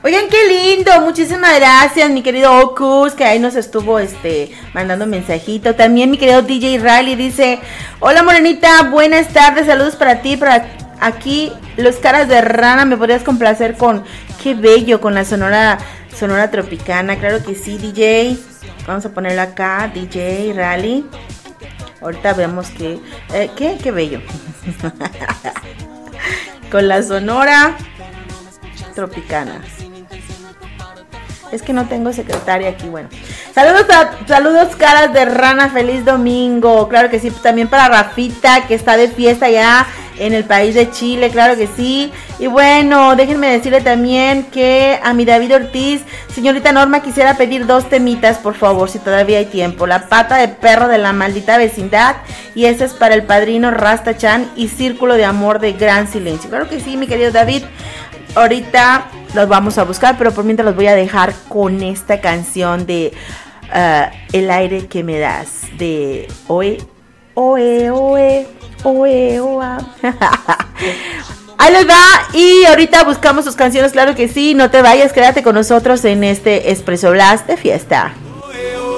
Oigan, qué lindo, muchísimas gracias, mi querido Ocus, que ahí nos estuvo mandando un mensajito. También mi querido DJ Riley dice: hola morenita, buenas tardes, saludos para ti, para aquí, los caras de rana, me podrías complacer con Qué bello, con la Sonora Tropicana. Claro que sí, DJ, vamos a ponerlo acá, DJ Riley. Ahorita vemos qué bello. Con la Sonora Tropicana. Es que no tengo secretaria aquí, bueno. Saludos caras de rana, feliz domingo. Claro que sí, también para Rafita, que está de fiesta ya en el país de Chile, claro que sí. Y bueno, déjenme decirle también que a mi David Ortiz, señorita Norma, quisiera pedir 2 temitas, por favor, si todavía hay tiempo. La pata de perro de la maldita vecindad, y ese es para el padrino Rasta Chan, y Círculo de amor de Gran Silencio. Claro que sí, mi querido David. Ahorita los vamos a buscar, pero por mientras los voy a dejar con esta canción de El aire que me das, de Oe, Oe, Oe, Oe, Oa. Ahí les va, y ahorita buscamos sus canciones, claro que sí. No te vayas, quédate con nosotros en este Expreso Blast de fiesta.